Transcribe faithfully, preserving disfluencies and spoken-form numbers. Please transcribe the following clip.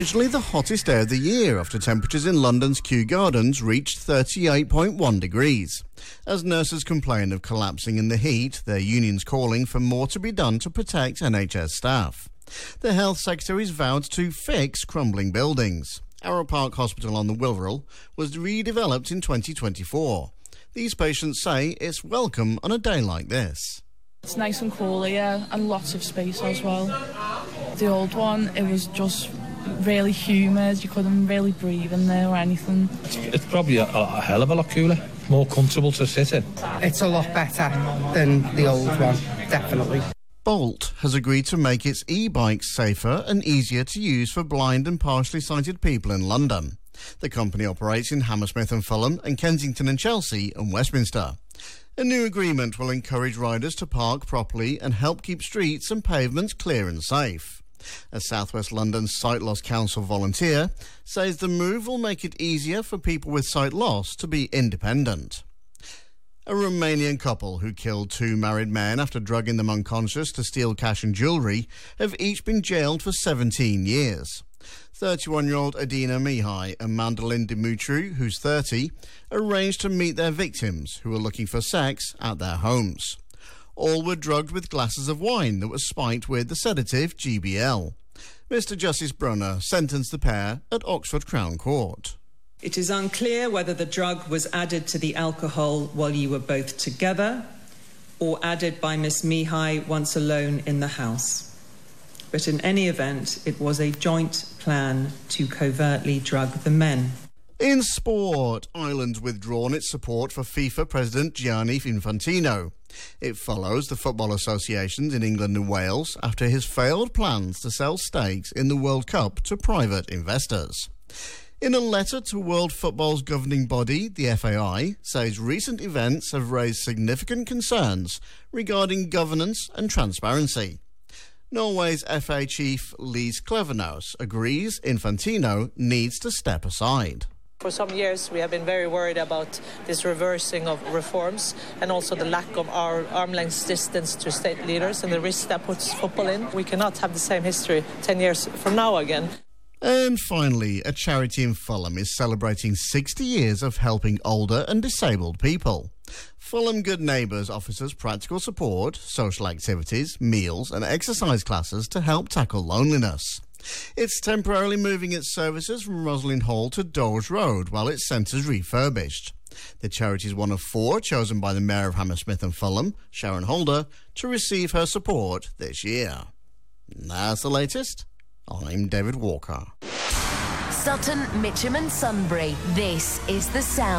Originally the hottest day of the year after temperatures in London's Kew Gardens reached thirty-eight point one degrees. As nurses complain of collapsing in the heat, their unions calling for more to be done to protect N H S staff. The Health Secretary's vowed to fix crumbling buildings. Arrow Park Hospital on the Wilveril was redeveloped in twenty twenty-four. These patients say it's welcome on a day like this. It's nice and cool here and lots of space as well. The old one, it was just really humid, you couldn't really breathe in there or anything. It's, it's probably a, a hell of a lot cooler, more comfortable to sit in. It's a lot better than the old one, definitely. Bolt has agreed to make its e-bikes safer and easier to use for blind and partially sighted people in London. The company operates in Hammersmith and Fulham and Kensington and Chelsea and Westminster. A new agreement will encourage riders to park properly and help keep streets and pavements clear and safe. A South West London Sight Loss Council volunteer says the move will make it easier for people with sight loss to be independent. A Romanian couple who killed two married men after drugging them unconscious to steal cash and jewellery have each been jailed for seventeen years. thirty-one-year-old Adina Mihai and Mandolin Dimitru, who's thirty, arranged to meet their victims, who were looking for sex, at their homes. All were drugged with glasses of wine that was spiked with the sedative G B L. Mister Justice Brunner sentenced the pair at Oxford Crown Court. It is unclear whether the drug was added to the alcohol while you were both together or added by Miss Mihai once alone in the house. But in any event, it was a joint plan to covertly drug the men. In sport, Ireland's withdrawn its support for FIFA President Gianni Infantino. It follows the football associations in England and Wales after his failed plans to sell stakes in the World Cup to private investors. In a letter to World Football's governing body, the F A I says recent events have raised significant concerns regarding governance and transparency. Norway's F A chief Lise Klevenås agrees Infantino needs to step aside. For some years we have been very worried about this reversing of reforms and also the lack of our arm's length distance to state leaders and the risk that puts football in. We cannot have the same history ten years from now again. And finally, a charity in Fulham is celebrating sixty years of helping older and disabled people. Fulham Good Neighbours offers practical support, social activities, meals and exercise classes to help tackle loneliness. It's temporarily moving its services from Rosslyn Hall to Dowes Road while its centre's refurbished. The charity is one of four chosen by the Mayor of Hammersmith and Fulham, Sharon Holder, to receive her support this year. That's the latest. I'm David Walker. Sutton, Mitcham and Sunbury. This is The Sound.